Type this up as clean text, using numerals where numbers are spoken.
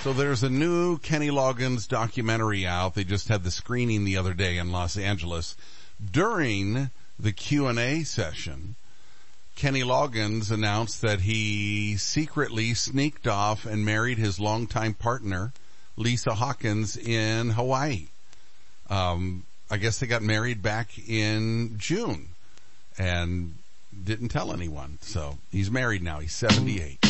So there's a new Kenny Loggins documentary out. They just had the screening the other day in Los Angeles. During the Q&A session, Kenny Loggins announced that he secretly sneaked off and married his longtime partner, Lisa Hawkins, in Hawaii. I guess they got married back in June and didn't tell anyone. So he's married now. He's 78.